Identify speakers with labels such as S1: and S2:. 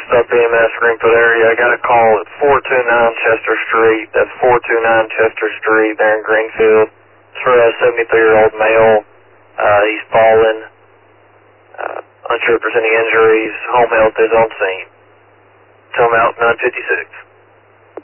S1: Stop EMS, Greenfield area. I got a call at 429 Chester Street. That's 429 Chester Street there in Greenfield. It's for a 73-year-old male. He's fallen. Unsure if there's any injuries. Home health is on scene. Tell him out 956.